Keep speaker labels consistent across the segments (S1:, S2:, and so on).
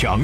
S1: 抢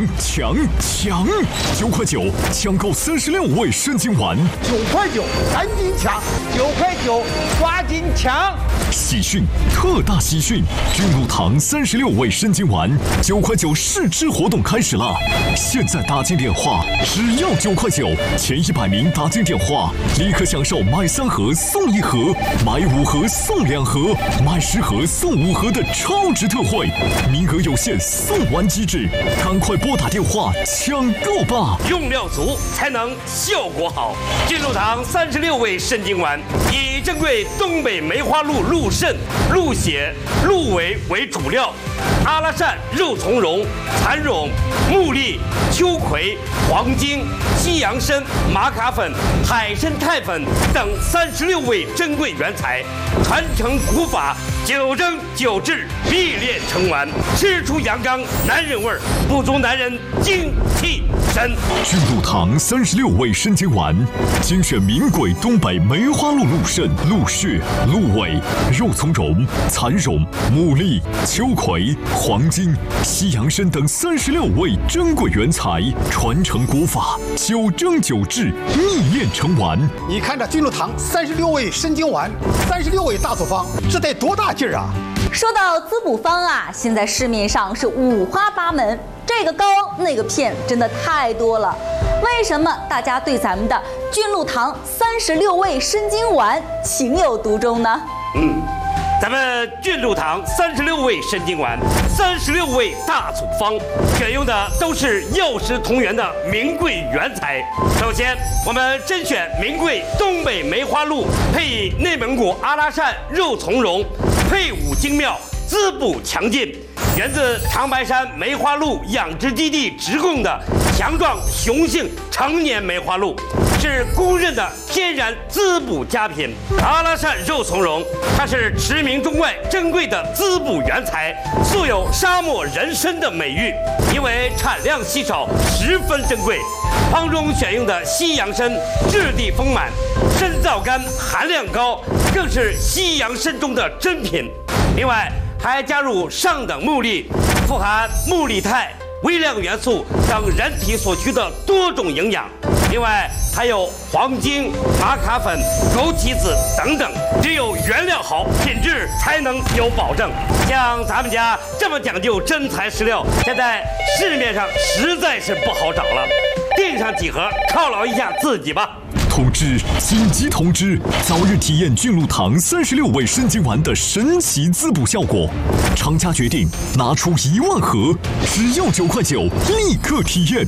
S1: ！9块9，抢购36味生津丸。
S2: 9块9，赶紧抢！9块9，抓紧抢！
S1: 喜讯，特大喜讯！君鹿堂36味生津丸9块9试吃活动开始了！现在打进电话，只要9块9，前100名打进电话，立刻享受买3盒送1盒，买5盒送2盒，买10盒送5盒的超值特惠，名额有限，送完即止，赶快拨打电话抢购吧！
S3: 用料足才能效果好。君鹿堂36味生津丸以珍贵东北梅花鹿鹿肾、鹿血、鹿尾为主料，阿拉善、肉苁蓉、蚕蛹、木栗、秋葵、黄精、西洋参、玛卡粉、海参肽粉等36味珍贵原材，传承古法，9蒸9制，秘炼成丸，吃出阳刚男人味儿，补足男人精气神。
S1: 君鹿堂36味生津丸，精选名贵东北梅花鹿鹿肾、鹿血、鹿尾、肉苁蓉、蚕蛹、木栗、秋葵、黄精、西洋参等36味珍贵原材，传承古法，9蒸9制，秘炼成丸。
S2: 你看这君鹿堂36味生津丸，36味大组方，这得多大劲儿啊！
S4: 说到滋补方啊，现在市面上是五花八门，这个膏那个片真的太多了。为什么大家对咱们的君鹿堂36味生津丸情有独钟呢？
S3: 咱们君鹿堂36味生津丸，36味大组方，选用的都是药食同源的名贵原材。首先，我们甄选名贵东北梅花鹿，配以内蒙古阿拉善肉苁蓉，配伍精妙，滋补强劲，源自长白山梅花鹿养殖基地直供的强壮雄性成年梅花鹿，是公认的天然滋补佳品。阿拉善肉苁蓉，它是驰名中外珍贵的滋补原材，素有沙漠人参的美誉，因为产量稀少，十分珍贵。方中选用的西洋参质地丰满，参皂苷含量高，更是西洋参中的珍品。另外还加入上等木栗，富含木栗肽、微量元素等人体所需的多种营养。另外还有黄精、玛卡粉、枸杞子等等，只有原料好，品质才能有保证。像咱们家这么讲究真材实料，现在市面上实在是不好找了。订上几盒犒劳一下自己吧。
S1: 通知！紧急通知！早日体验君鹿堂36味生津丸的神奇滋补效果。厂家决定拿出1万盒，只要9块9，立刻体验。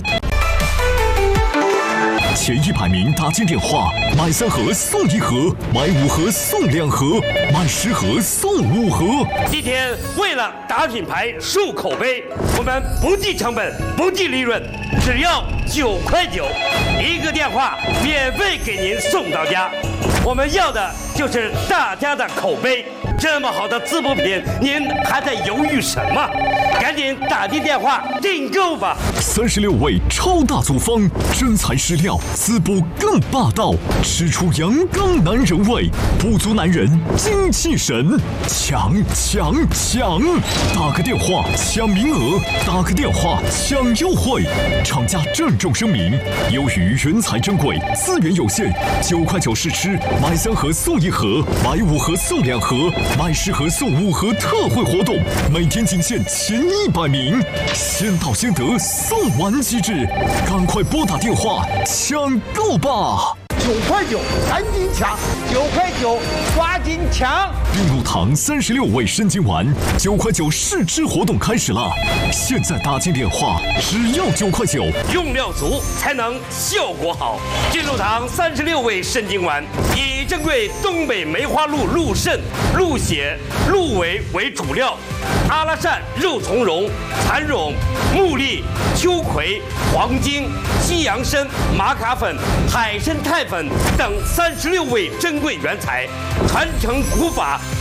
S1: 前100名打进电话，买3盒送1盒，买5盒送2盒，买10盒送5盒。
S3: 今天为了打品牌、树口碑，我们不计成本、不计利润，只要9块9，一个电话免费给您送到家。我们要的就是大家的口碑。这么好的滋补品，您还在犹豫什么？赶紧打进电话订购吧
S1: ！36味超大组方，真材实料，滋补更霸道，吃出阳刚男人味，补足男人精气神。抢！打个电话抢名额，打个电话抢优惠。厂家郑重声明：由于原材珍贵，资源有限，9块9试吃，买3盒送1盒，买5盒送2盒，买10盒送5盒特惠活动，每天仅限前100名，先到先得，送完即止，赶快拨打电话抢购吧
S2: ！9块9，赶紧抢！9块9，抓紧抢！
S1: 君鹿堂36味生津丸9块9试吃活动开始了！现在打进电话，只要9块9，
S3: 用料足才能效果好。君鹿堂36味生津丸以珍贵东北梅花鹿鹿肾、鹿血、鹿尾为主料，阿拉善、肉苁蓉、蚕蛹、木栗、秋葵、黄精、西洋参、玛卡粉、海参肽粉等36味珍贵原材，传承古法，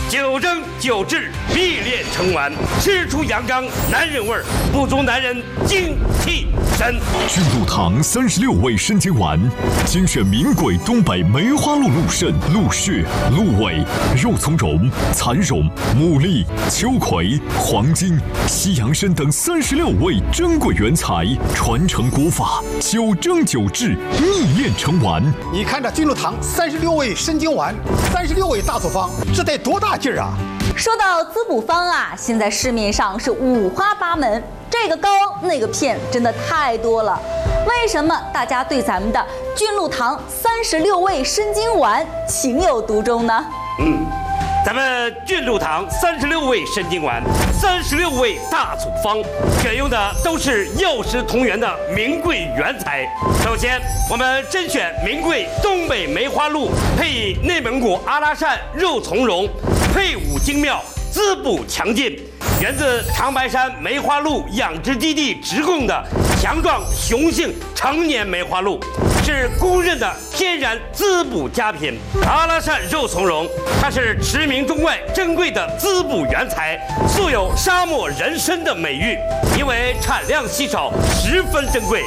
S3: 9蒸9制，必炼成丸，吃出阳刚男人味儿，补足男人精气神。
S1: 菌露堂36味生津丸，精选名贵东北梅花鹿鹿肾、鹿血、鹿尾、肉苁蓉、蚕蓉、牡蛎、秋葵、黄金、西洋参等36味珍贵原材，传承国法，9蒸9制，逆炼成丸。
S2: 你看这菌露堂36味生津丸，36味大组方，这得多大劲儿啊！
S4: 说到滋补方啊，现在市面上是五花八门，这个膏那个片真的太多了。为什么大家对咱们的菌露堂36味生津丸情有独钟呢？
S3: 咱们菌露堂36味生津丸，36味大组方，选用的都是药食同源的名贵原材。首先，我们甄选名贵东北梅花鹿，配以内蒙古阿拉善肉苁蓉，配伍精妙，滋补强劲，源自长白山梅花鹿养殖基地直供的强壮雄性成年梅花鹿，是公认的天然滋补佳品。阿拉善肉苁蓉，它是驰名中外珍贵的滋补原材，素有沙漠人参的美誉，因为产量稀少，十分珍贵。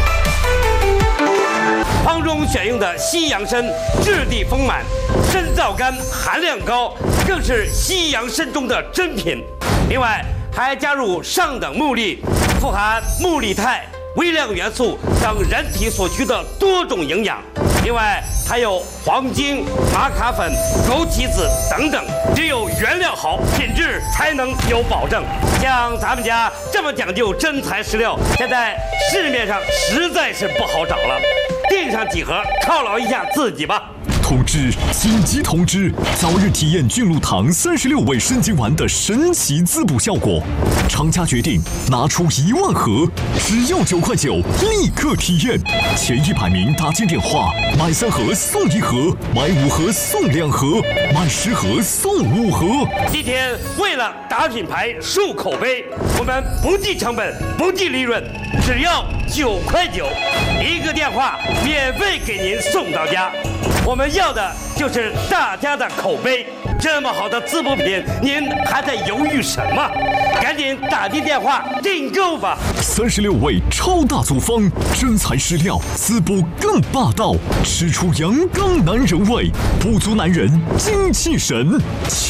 S3: 方中选用的西洋参质地丰满，参皂苷含量高，更是西洋参中的珍品。另外还加入上等木粒，富含木力肽、微量元素等人体所需的多种营养。另外还有黄精、玛卡粉、枸杞子等等，只有原料好，品质才能有保证。像咱们家这么讲究真材实料，现在市面上实在是不好找了。订上几盒犒劳一下自己吧。
S1: 通知！紧急通知！早日体验菌露堂36味生津丸的神奇滋补效果。厂家决定拿出1万盒，只要9块9，立刻体验。前100名打进电话，买3盒送1盒，买5盒送2盒，买10盒送5盒。
S3: 今天为了打品牌、树口碑，我们不计成本、不计利润，只要9块9，一个电话免费给您送到家。我们要的就是大家的口碑。这么好的滋补品，您还在犹豫什么？赶紧打进电话订购吧
S1: ！36味超大组方，真材实料，滋补更霸道，吃出阳刚男人味，补足男人精气神。